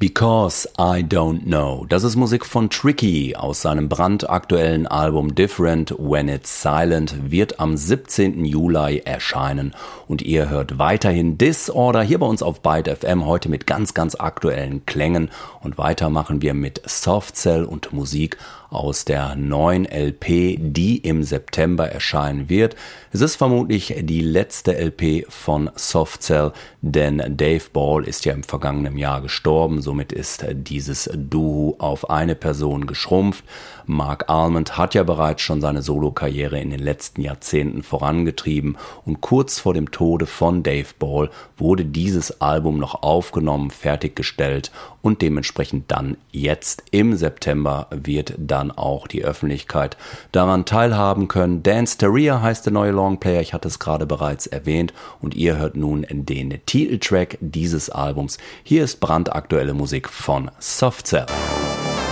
Because I Don't Know. Das ist Musik von Tricky aus seinem brandaktuellen Album Different When It's Silent, wird am 17. Juli erscheinen. Und ihr hört weiterhin Disorder hier bei uns auf Byte FM, heute mit ganz, ganz aktuellen Klängen. Und weiter machen wir mit Soft Cell und Musik aus der neuen LP, die im September erscheinen wird. Es ist vermutlich die letzte LP von Soft Cell, denn Dave Ball ist ja im vergangenen Jahr gestorben. Somit ist dieses Duo auf eine Person geschrumpft. Mark Almond hat ja bereits schon seine Solokarriere in den letzten Jahrzehnten vorangetrieben und kurz vor dem Tode von Dave Ball wurde dieses Album noch aufgenommen, fertiggestellt und dementsprechend dann jetzt im September wird dann auch die Öffentlichkeit daran teilhaben können. Dance Teria heißt der neue Longplayer, ich hatte es gerade bereits erwähnt und ihr hört nun den Titeltrack dieses Albums. Hier ist brandaktuelle Musik von Soft Cell.